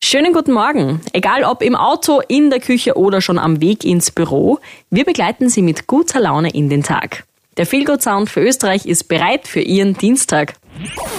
Schönen guten Morgen. Egal ob im Auto, in der Küche oder schon am Weg ins Büro, wir begleiten Sie mit guter Laune in den Tag. Der Feelgood Sound für Österreich ist bereit für Ihren Dienstag.